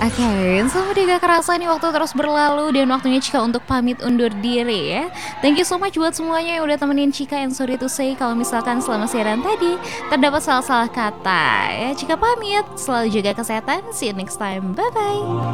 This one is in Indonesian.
Oke, selamat gak kerasa nih waktu terus berlalu dan waktunya Cika untuk pamit undur diri ya. Thank you so much buat semuanya yang udah temenin Cika and sorry to say kalau misalkan selama siaran tadi terdapat salah-salah kata ya. Cika pamit, selalu jaga kesehatan. See you next time. Bye bye.